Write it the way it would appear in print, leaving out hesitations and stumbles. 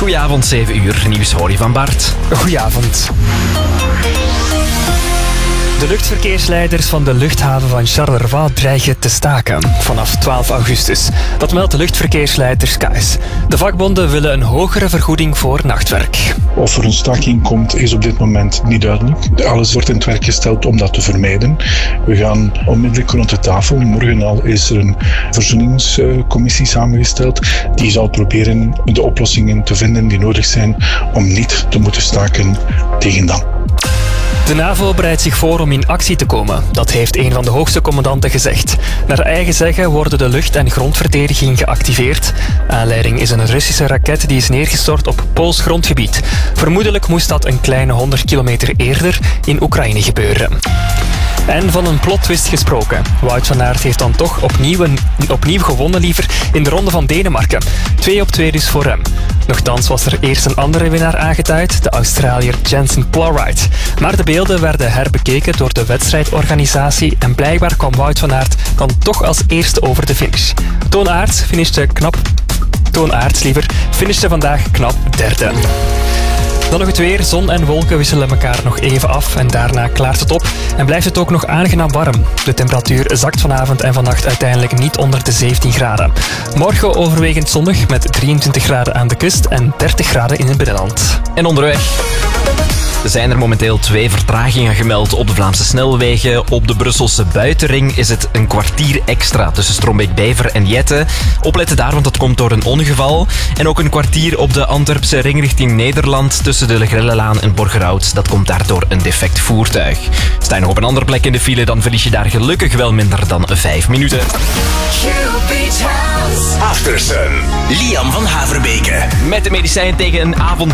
Goedenavond, 7 uur. Nieuws hoor je van Bart. Goedenavond. De luchtverkeersleiders van de luchthaven van Charleroi dreigen te staken vanaf 12 augustus. Dat meldt de luchtverkeersleiders KS. De vakbonden willen een hogere vergoeding voor nachtwerk. Of er een staking komt, is op dit moment niet duidelijk. Alles wordt in het werk gesteld om dat te vermijden. We gaan onmiddellijk rond de tafel. Morgen al is er een verzoeningscommissie samengesteld. Die zal proberen de oplossingen te vinden die nodig zijn om niet te moeten staken tegen dan. De NAVO bereidt zich voor om in actie te komen. Dat heeft een van de hoogste commandanten gezegd. Naar eigen zeggen worden de lucht- en grondverdediging geactiveerd. Aanleiding is een Russische raket die is neergestort op Pools grondgebied. Vermoedelijk moest dat een kleine 100 kilometer eerder in Oekraïne gebeuren. En van een plot-twist gesproken. Wout van Aert heeft dan toch opnieuw gewonnen liever in de ronde van Denemarken. 2-2 dus voor hem. Nochtans was er eerst een andere winnaar aangeduid, de Australiër Jensen Plowright. Maar de beelden werden herbekeken door de wedstrijdorganisatie en blijkbaar kwam Wout van Aert dan toch als eerste over de finish. Toon Aerts finishte vandaag knap derde. Dan nog het weer. Zon en wolken wisselen elkaar nog even af en daarna klaart het op en blijft het ook nog aangenaam warm. De temperatuur zakt vanavond en vannacht uiteindelijk niet onder de 17 graden. Morgen overwegend zonnig met 23 graden aan de kust en 30 graden in het binnenland. En onderweg. Er zijn er momenteel 2 vertragingen gemeld op de Vlaamse snelwegen. Op de Brusselse buitenring is het een kwartier extra tussen Strombeek-Bijver en Jette. Opletten daar, want dat komt door een ongeval. En ook een kwartier op de Antwerpse ring richting Nederland tussen de Legrellelaan en Borgerhout. Dat komt daardoor een defect voertuig. Sta je nog op een andere plek in de file, dan verlies je daar gelukkig wel minder dan 5 minuten. After Sun. Liam van Haverbeke. Met de medicijn tegen een avond